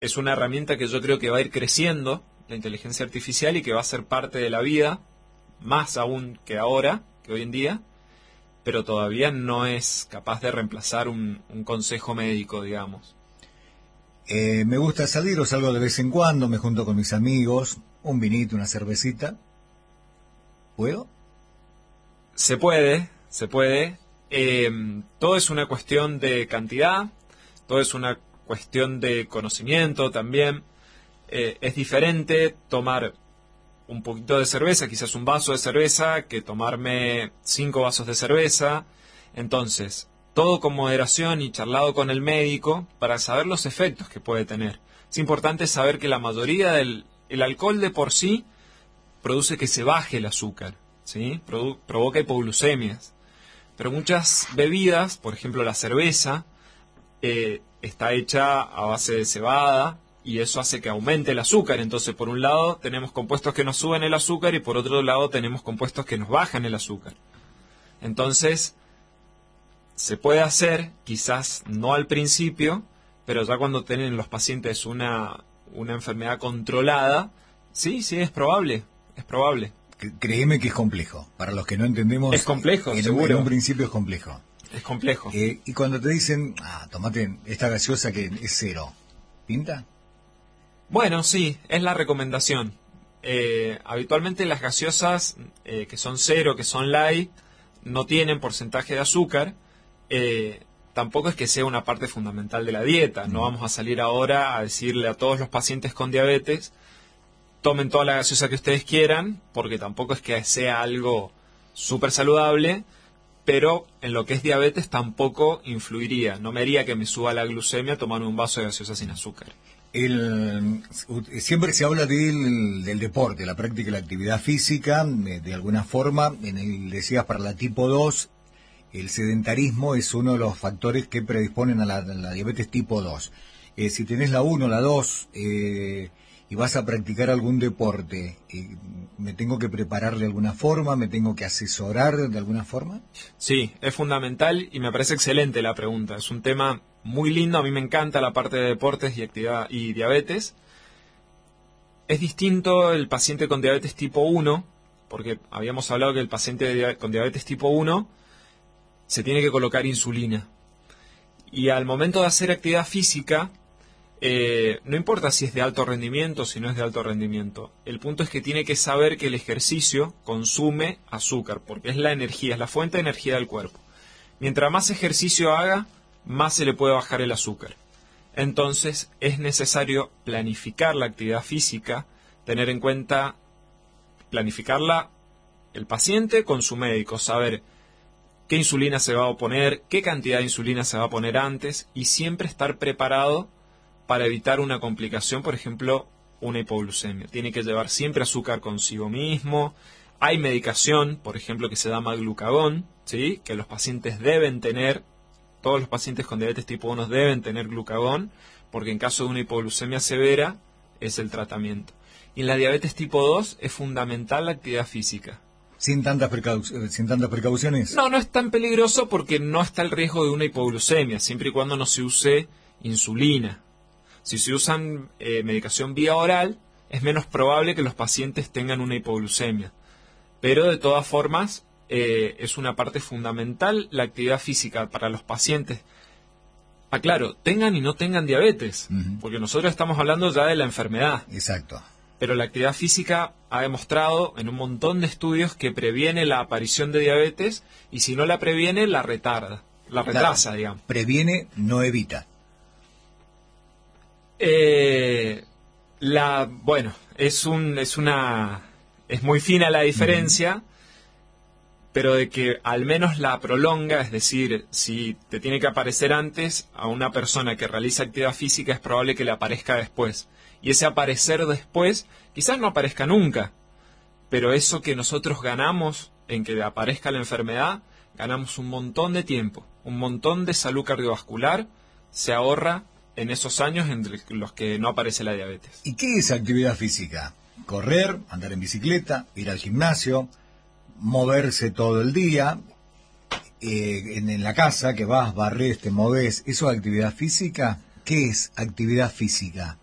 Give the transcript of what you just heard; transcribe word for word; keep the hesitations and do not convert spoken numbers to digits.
es una herramienta que yo creo que va a ir creciendo, la inteligencia artificial, y que va a ser parte de la vida, más aún que ahora, que hoy en día, pero todavía no es capaz de reemplazar un, un consejo médico, digamos. Eh, me gusta salir, o salgo de vez en cuando, me junto con mis amigos, un vinito, una cervecita. ¿Puedo? Se puede, se puede. Eh, todo es una cuestión de cantidad, todo es una cuestión de conocimiento también. Eh, es diferente tomar un poquito de cerveza, quizás un vaso de cerveza, que tomarme cinco vasos de cerveza. Entonces, todo con moderación y charlado con el médico para saber los efectos que puede tener. Es importante saber que la mayoría del el alcohol de por sí produce que se baje el azúcar, ¿sí? Produ- provoca hipoglucemias. Pero muchas bebidas, por ejemplo la cerveza, eh, está hecha a base de cebada, y eso hace que aumente el azúcar. Entonces, por un lado tenemos compuestos que nos suben el azúcar y por otro lado tenemos compuestos que nos bajan el azúcar. Entonces, se puede hacer, quizás no al principio, pero ya cuando tienen los pacientes una, una enfermedad controlada, sí, sí, es probable, es probable. Créeme que es complejo. Para los que no entendemos, es complejo, en, seguro. En un principio es complejo. Es complejo. Eh, y cuando te dicen, ah, tomate esta gaseosa que es cero, ¿pinta? Bueno, sí, es la recomendación. Eh, habitualmente las gaseosas eh, que son cero, que son light, no tienen porcentaje de azúcar. Eh, tampoco es que sea una parte fundamental de la dieta. No vamos a salir ahora a decirle a todos los pacientes con diabetes, tomen toda la gaseosa que ustedes quieran, porque tampoco es que sea algo súper saludable, pero en lo que es diabetes tampoco influiría. No me haría que me suba la glucemia tomar un vaso de gaseosa sin azúcar. El, siempre se habla del, del deporte, la práctica y la actividad física, de, de alguna forma. En el, decías, para la tipo dos, el sedentarismo es uno de los factores que predisponen a la, a la diabetes tipo dos. Eh, si tenés la uno, la dos, eh, y vas a practicar algún deporte, eh, ¿me tengo que preparar de alguna forma? ¿Me tengo que asesorar de alguna forma? Sí, es fundamental y me parece excelente la pregunta. Es un tema muy lindo, a mí me encanta la parte de deportes y actividad y diabetes. Es distinto el paciente con diabetes tipo uno, porque habíamos hablado que el paciente con diabetes tipo uno se tiene que colocar insulina. Y al momento de hacer actividad física, eh, no importa si es de alto rendimiento o si no es de alto rendimiento. El punto es que tiene que saber que el ejercicio consume azúcar, porque es la energía, es la fuente de energía del cuerpo. Mientras más ejercicio haga, más se le puede bajar el azúcar. Entonces es necesario planificar la actividad física, tener en cuenta, planificarla el paciente con su médico, saber qué insulina se va a poner, qué cantidad de insulina se va a poner antes, y siempre estar preparado para evitar una complicación, por ejemplo, una hipoglucemia. Tiene que llevar siempre azúcar consigo mismo. Hay medicación, por ejemplo, que se llama glucagón, ¿sí?, que los pacientes deben tener. Todos los pacientes con diabetes tipo uno deben tener glucagón, porque en caso de una hipoglucemia severa es el tratamiento. Y en la diabetes tipo dos es fundamental la actividad física. ¿Sin tantas, precau sin tantas precauciones? No, no es tan peligroso porque no está el riesgo de una hipoglucemia, siempre y cuando no se use insulina. Si se usan eh, medicación vía oral, es menos probable que los pacientes tengan una hipoglucemia. Pero de todas formas, eh, es una parte fundamental la actividad física para los pacientes. Aclaro, tengan y no tengan diabetes, uh-huh. porque nosotros estamos hablando ya de la enfermedad. Exacto. Pero la actividad física ha demostrado en un montón de estudios que previene la aparición de diabetes, y si no la previene, la retarda, la retrasa, claro, digamos. Previene, no evita. Eh, la, bueno, es un, es una, es muy fina la diferencia, uh-huh. pero de que al menos la prolonga, es decir, si te tiene que aparecer antes a una persona que realiza actividad física, es probable que le aparezca después. Y ese aparecer después, quizás no aparezca nunca, pero eso que nosotros ganamos en que aparezca la enfermedad, ganamos un montón de tiempo, un montón de salud cardiovascular, se ahorra en esos años en los que no aparece la diabetes. ¿Y qué es actividad física? Correr, andar en bicicleta, ir al gimnasio, moverse todo el día, eh, en, en la casa que vas, barres, te moves, ¿eso es actividad física? ¿Qué es actividad física?